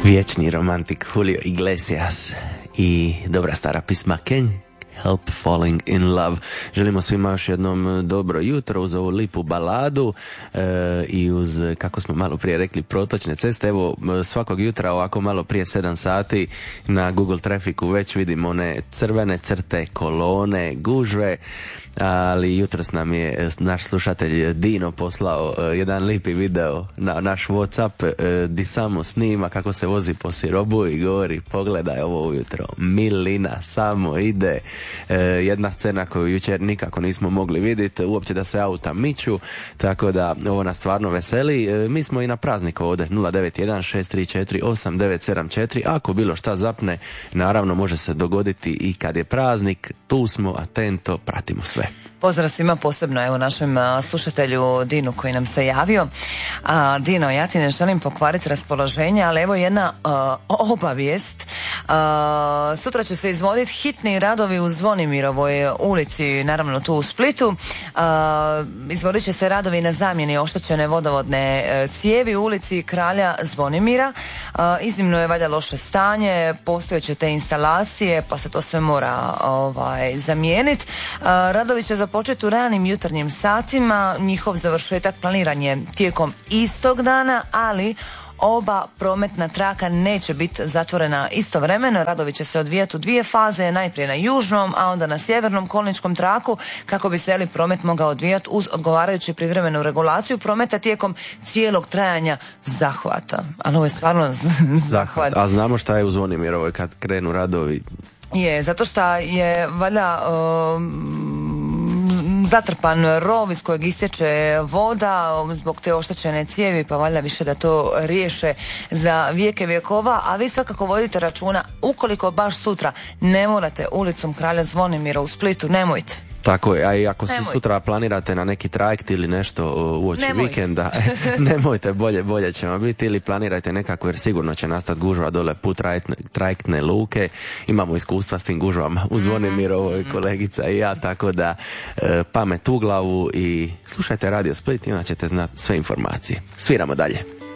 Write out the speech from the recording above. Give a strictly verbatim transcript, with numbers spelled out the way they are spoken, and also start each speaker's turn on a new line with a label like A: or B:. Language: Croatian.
A: Vječni romantik Julio Iglesias i dobra stara pisma Can't Help Falling in Love. Želimo svima još jednom dobro jutro uz ovu lipu baladu e, i uz, kako smo malo prije rekli, protočne ceste. Evo, svakog jutra ovako malo prije sedam sati na Google Trafficu već vidimo one crvene crte, kolone, gužve, ali jutros nam je naš slušatelj Dino poslao uh, jedan lipi video na naš WhatsApp uh, di samo snima kako se vozi po Sirobu i govori: pogledaj ovo ujutro, milina, samo ide. Uh, jedna scena koju jučer nikako nismo mogli vidjeti, uopće da se auta miču, tako da ovo nas stvarno veseli. Uh, mi smo i na praznik ovdje, nula devet jedan šest tri četiri osam devet sedam četiri. Ako bilo šta zapne, naravno može se dogoditi i kad je praznik, tu smo, atento, pratimo sve.
B: Pozdrav svima, posebno evo našem uh, slušatelju Dinu koji nam se javio. Uh, Dino, ja ti ne želim pokvariti raspoloženje, ali evo jedna uh, obavijest. Uh, sutra će se izvoditi hitni radovi u Zvonimirovoj ulici, naravno tu u Splitu. Uh, izvodit će se radovi na zamjeni oštećene vodovodne uh, cijevi u ulici Kralja Zvonimira. Uh, iznimno je valjda loše stanje, postojeće te instalacije, pa se to sve mora ovaj, zamijeniti. Uh, radovi će za početi u ranim jutarnjim satima, njihov završetak planiran je tijekom istog dana, ali oba prometna traka neće biti zatvorena istovremeno. Radovi će se odvijati u dvije faze, najprije na južnom, a onda na sjevernom kolničkom traku, kako bi se eli promet mogao odvijati uz odgovarajuću privremenu regulaciju prometa tijekom cijelog trajanja zahvata. Ali ovo je stvarno zahvat.
A: A znamo šta je u Zvonimirovoj kad krenu radovi?
B: Je, zato što je valjda um, zatrpan rov iz kojeg istječe voda zbog te oštećene cijevi, pa valjda više da to riješe za vijeke vjekova. A vi svakako vodite računa, ukoliko baš sutra ne morate ulicom Kralja Zvonimira u Splitu, nemojte.
A: Tako je, a i ako
B: nemojte.
A: Sutra planirate na neki trajekt ili nešto uoči
B: nemojte.
A: vikenda, nemojte, bolje, bolje ćemo biti, ili planirajte nekako jer sigurno će nastati gužva dole put trajektne, trajektne luke. Imamo iskustva s tim gužvama u Zvonimirovoj, mm-hmm. kolegica i ja, tako da e, pamet u glavu i slušajte Radio Split i onda ćete znati sve informacije. Sviramo dalje.